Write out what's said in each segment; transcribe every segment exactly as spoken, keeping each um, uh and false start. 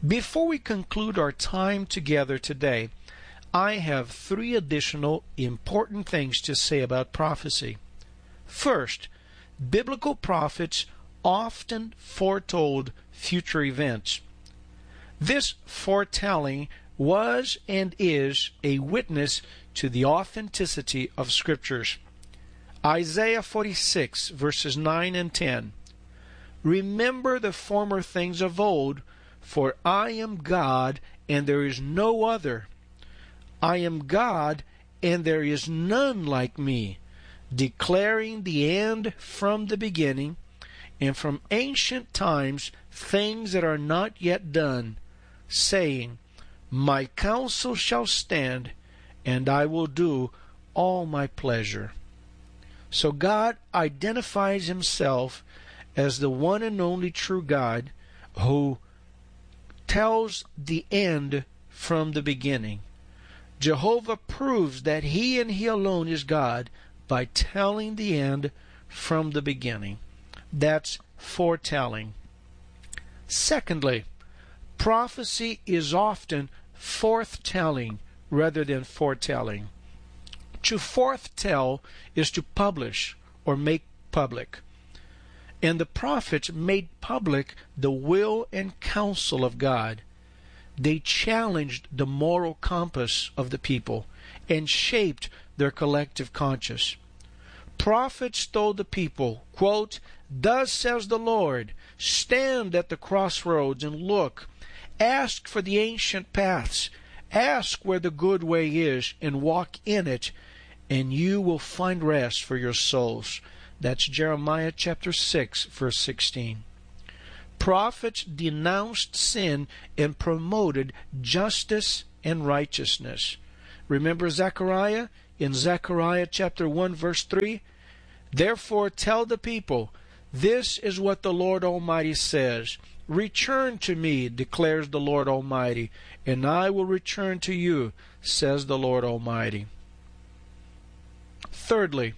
Before we conclude our time together today, I have three additional important things to say about prophecy. First, biblical prophets often foretold future events. This foretelling was and is a witness to the authenticity of Scriptures. Isaiah forty-six, verses nine and ten. Remember the former things of old, for I am God, and there is no other. I am God, and there is none like me, declaring the end from the beginning, and from ancient times things that are not yet done, saying, My counsel shall stand, and I will do all my pleasure. So God identifies Himself as the one and only true God who tells the end from the beginning. Jehovah proves that He and He alone is God by telling the end from the beginning. That's foretelling. Secondly, prophecy is often forthtelling rather than foretelling. To forthtell is to publish or make public. And the prophets made public the will and counsel of God. They challenged the moral compass of the people and shaped their collective conscience. Prophets told the people, quote, Thus says the Lord, stand at the crossroads and look. Ask for the ancient paths. Ask where the good way is and walk in it, and you will find rest for your souls. That's Jeremiah chapter six, verse sixteen. Prophets denounced sin and promoted justice and righteousness. Remember Zechariah? In Zechariah chapter one, verse three? Therefore tell the people, this is what the Lord Almighty says. Return to me, declares the Lord Almighty, and I will return to you, says the Lord Almighty. Thirdly,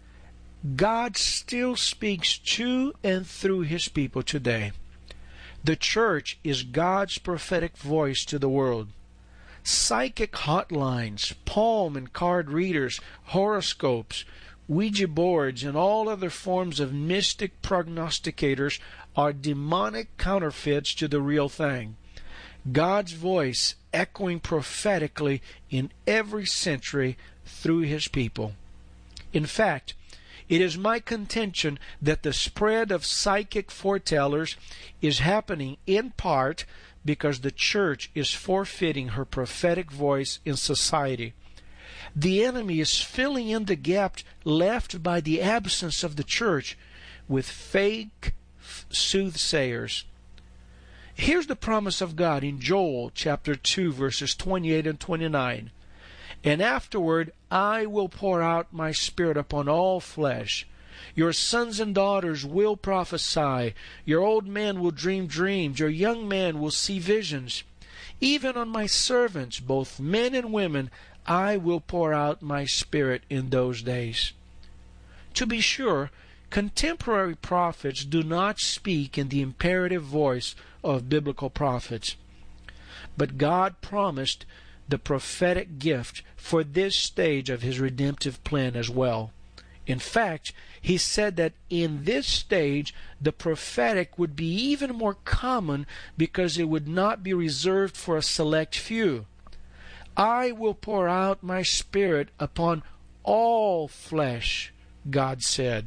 God still speaks to and through His people today. The church is God's prophetic voice to the world. Psychic hotlines, palm and card readers, horoscopes, Ouija boards, and all other forms of mystic prognosticators are demonic counterfeits to the real thing. God's voice echoing prophetically in every century through His people. In fact, it is my contention that the spread of psychic foretellers is happening in part because the church is forfeiting her prophetic voice in society. The enemy is filling in the gap left by the absence of the church with fake soothsayers. Here's the promise of God in Joel chapter two, verses twenty-eight and twenty-nine. And afterward I will pour out my Spirit upon all flesh. Your sons and daughters will prophesy. Your old men will dream dreams. Your young men will see visions. Even on my servants, both men and women, I will pour out my Spirit in those days. To be sure, contemporary prophets do not speak in the imperative voice of biblical prophets. But God promised the prophetic gift for this stage of His redemptive plan as well. In fact, He said that in this stage the prophetic would be even more common because it would not be reserved for a select few. I will pour out my Spirit upon all flesh, God said.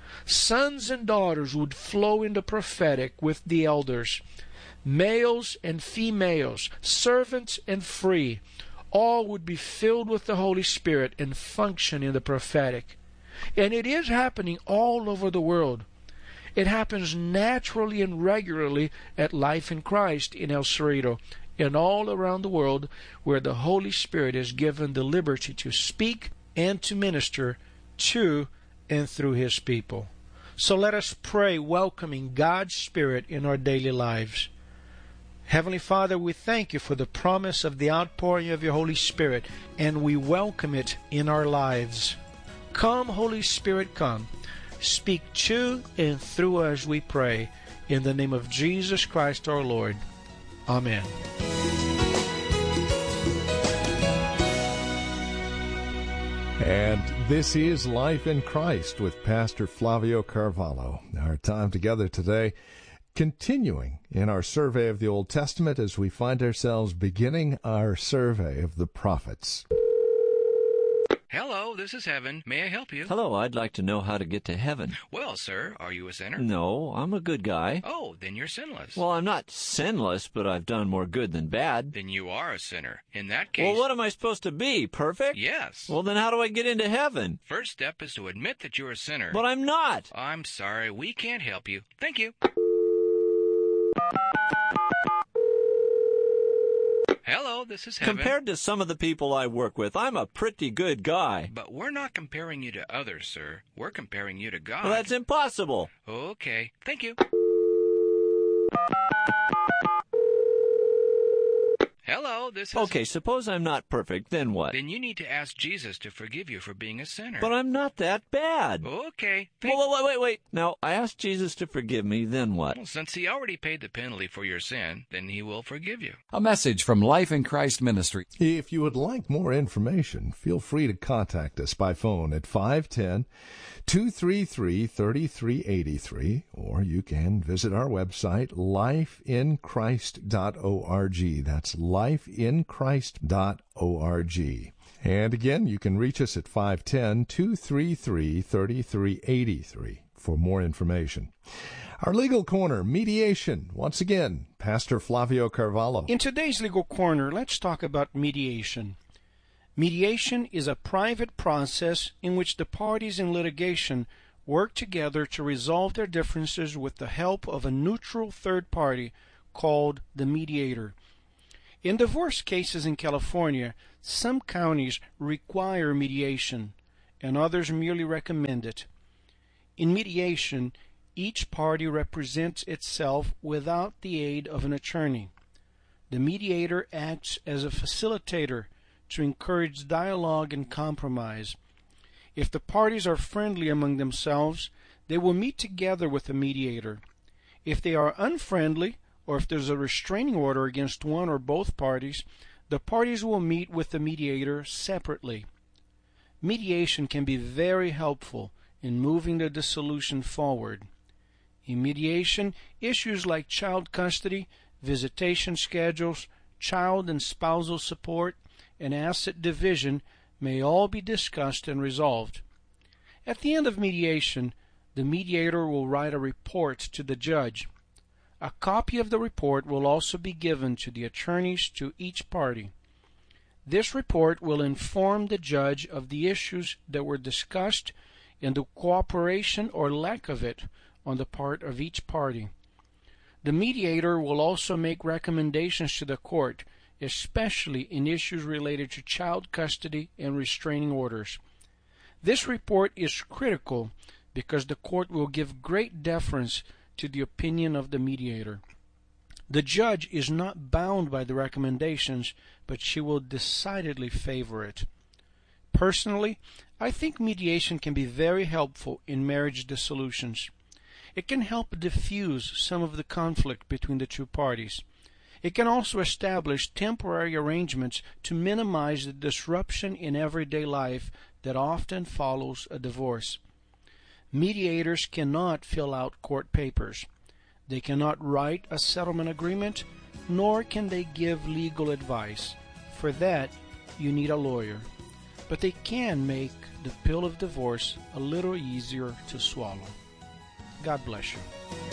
Sons and daughters would flow in the prophetic with the elders. Males and females, servants and free, all would be filled with the Holy Spirit and function in the prophetic. And it is happening all over the world. It happens naturally and regularly at Life in Christ in El Cerrito and all around the world where the Holy Spirit is given the liberty to speak and to minister to and through His people. So let us pray, welcoming God's Spirit in our daily lives. Heavenly Father, we thank You for the promise of the outpouring of Your Holy Spirit, and we welcome it in our lives. Come, Holy Spirit, come. Speak to and through us, we pray, in the name of Jesus Christ our Lord. Amen. And this is Life in Christ with Pastor Flavio Carvalho. Our time together today, continuing in our survey of the Old Testament as we find ourselves beginning our survey of the prophets. Hello, this is Heaven. May I help you? Hello, I'd like to know how to get to heaven. Well, sir, are you a sinner? No, I'm a good guy. Oh, then you're sinless. Well, I'm not sinless, but I've done more good than bad. Then you are a sinner. In that case... Well, what am I supposed to be? Perfect? Yes. Well, then how do I get into heaven? First step is to admit that you're a sinner. But I'm not. I'm sorry, we can't help you. Thank you. Hello, this is Heaven. Compared to some of the people I work with, I'm a pretty good guy. But we're not comparing you to others, sir. We're comparing you to God. Well, that's impossible. Okay, thank you. Hello, this is... Okay, suppose I'm not perfect, then what? Then you need to ask Jesus to forgive you for being a sinner. But I'm not that bad. Okay. Thank... Wait, wait, wait, wait. Now, I asked Jesus to forgive me, then what? Well, since he already paid the penalty for your sin, then he will forgive you. A message from Life in Christ Ministry. If you would like more information, feel free to contact us by phone at five one zero, two three three, three three eight three, or you can visit our website, life in christ dot org. That's life in christ dot org. And again, you can reach us at five one zero, two three three, three three eight three for more information. Our Legal Corner, mediation. Once again, Pastor Flavio Carvalho. In today's Legal Corner, let's talk about mediation. Mediation is a private process in which the parties in litigation work together to resolve their differences with the help of a neutral third party called the mediator. In divorce cases in California, some counties require mediation, and others merely recommend it. In mediation, each party represents itself without the aid of an attorney. The mediator acts as a facilitator to encourage dialogue and compromise. If the parties are friendly among themselves, they will meet together with the mediator. If they are unfriendly, or if there's a restraining order against one or both parties, the parties will meet with the mediator separately. Mediation can be very helpful in moving the dissolution forward. In mediation, issues like child custody, visitation schedules, child and spousal support, and asset division may all be discussed and resolved. At the end of mediation, the mediator will write a report to the judge. A copy of the report will also be given to the attorneys to each party. This report will inform the judge of the issues that were discussed and the cooperation or lack of it on the part of each party. The mediator will also make recommendations to the court, especially in issues related to child custody and restraining orders. This report is critical because the court will give great deference to the opinion of the mediator. The judge is not bound by the recommendations, but she will decidedly favor it. Personally, I think mediation can be very helpful in marriage dissolutions. It can help diffuse some of the conflict between the two parties. It can also establish temporary arrangements to minimize the disruption in everyday life that often follows a divorce. Mediators cannot fill out court papers. They cannot write a settlement agreement, nor can they give legal advice. For that, you need a lawyer. But they can make the pill of divorce a little easier to swallow. God bless you.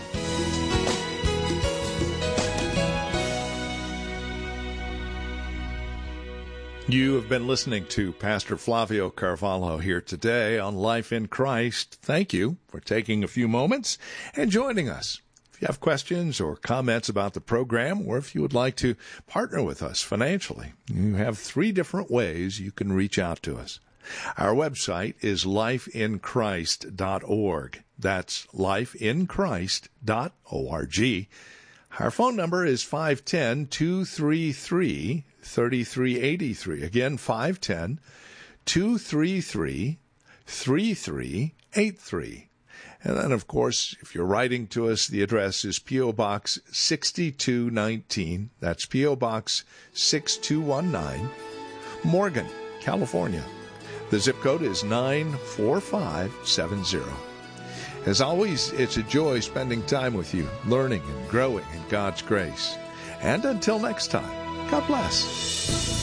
You have been listening to Pastor Flavio Carvalho here today on Life in Christ. Thank you for taking a few moments and joining us. If you have questions or comments about the program, or if you would like to partner with us financially, you have three different ways you can reach out to us. Our website is life in christ dot org. That's life in christ dot org. Our phone number is five one zero, two three three, three three eight three. Again, five one zero, two three three, three three eight three. And then, of course, if you're writing to us, the address is P O. Box sixty-two nineteen. That's P O. Box six two one nine, Morgan, California. The zip code is nine four five seven zero. As always, it's a joy spending time with you, learning and growing in God's grace. And until next time, God bless.